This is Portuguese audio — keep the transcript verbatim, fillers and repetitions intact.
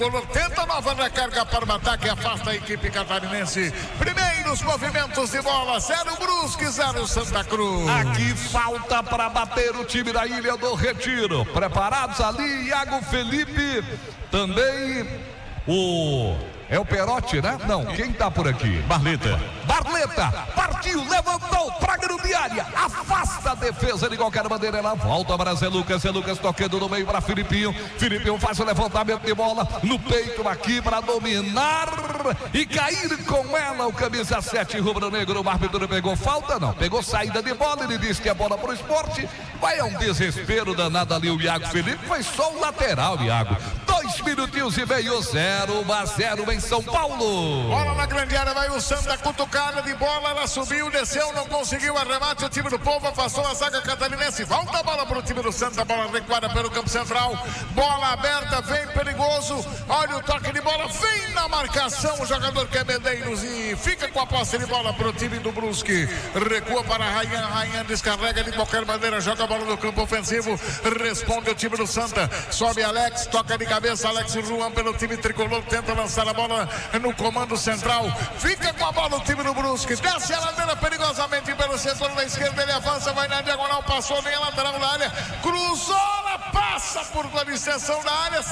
Tenta nova recarga para o ataque, afasta a equipe catarinense. Primeiros movimentos de bola, zero Brusque, zero Santa Cruz. Aqui falta para bater o time da Ilha do Retiro. Preparados ali, Iago Felipe, também o... É o Perotti, né? Não, quem tá por aqui? Barleta. Barleta, partiu, levantou, pra grande área, afasta a defesa de qualquer maneira, ela volta para Zé Lucas, Zé Lucas tocando no meio para Filipinho, Filipinho faz o levantamento de bola, no peito aqui para dominar e cair com ela, o camisa sete rubro-negro, o árbitro pegou falta, não, pegou saída de bola, ele disse que é bola pro esporte, vai a um desespero danado ali o Iago Felipe, foi só o lateral, Iago, dois minutinhos e meio, zero a zero em São Paulo. Bola na grande área, vai o Santa, cutucada de bola, ela subiu, desceu, não conseguiu arremate, o time do Povo afastou a zaga catarinense, volta a bola para o time do Santa, bola recuada pelo campo central, bola aberta, vem perigoso, olha o toque de bola, vem na marcação o jogador que é Medeiros e fica com a posse de bola para o time do Brusque, recua para Rayan, Rayan descarrega de qualquer maneira, joga a bola no campo ofensivo, responde o time do Santa, sobe Alex, toca de cabeça, Alex Juan pelo time tricolor, tenta lançar a bola no comando central, fica com a bola o time do Brusque, desce a ladeira perigosamente pelo setor da esquerda, ele avança, vai na diagonal, passou nem a lateral da área, cruzou, ela passa por uma extensão da área.